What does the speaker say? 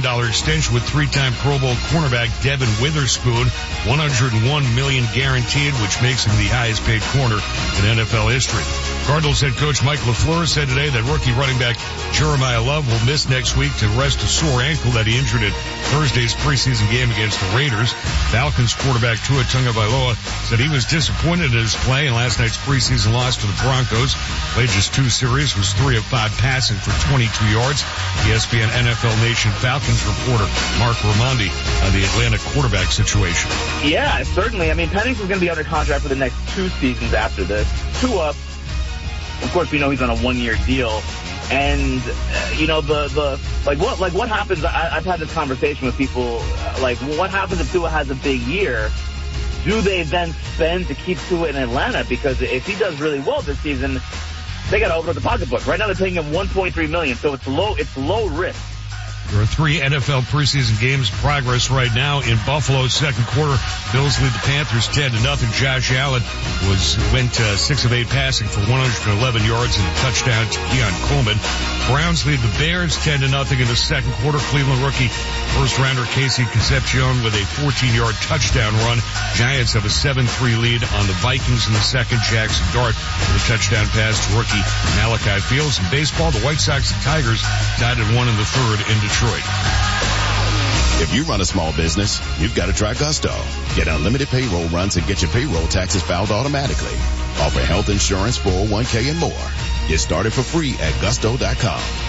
extension with three-time Pro Bowl cornerback Devin Witherspoon, $101 million guaranteed, which makes him the highest-paid corner in NFL history. Cardinals head coach Mike LaFleur said today that rookie running back Jeremiah Love will miss next week to rest a sore ankle that he injured at Thursday's preseason game against the Raiders. Falcons quarterback Tua Tagovailoa said he was disappointed in his play in last night's preseason loss to the Broncos. Played just 2 series, was 3 of 5 passing for 22 yards. ESPN NFL Nation Falcons reporter Mark Raimondi on the Atlanta quarterback situation. Yeah, certainly. I mean, Penix is going to be under contract for the next 2 seasons after this. Tua, of course, we know he's on a 1-year deal. And, what happens, I've had this conversation with people, what happens if Tua has a big year? Do they then spend to keep Tua in Atlanta? Because if he does really well this season, they got to open up the pocketbook. Right now they're paying him $1.3 million, so it's low risk. There are 3 NFL preseason games in progress right now. In Buffalo, second quarter, Bills lead the Panthers 10-0. Josh Allen went 6 of 8 passing for 111 yards and a touchdown to Keon Coleman. Browns lead the Bears 10-0 in the second quarter. Cleveland rookie first-rounder Casey Concepcion with a 14-yard touchdown run. Giants have a 7-3 lead on the Vikings in the second. Jackson Dart with a touchdown pass to rookie Malachi Fields. In baseball, the White Sox and Tigers tied at 1 in the third in Detroit. If you run a small business, you've got to try Gusto. Get unlimited payroll runs and get your payroll taxes filed automatically. Offer health insurance, 401k, and more. Get started for free at gusto.com.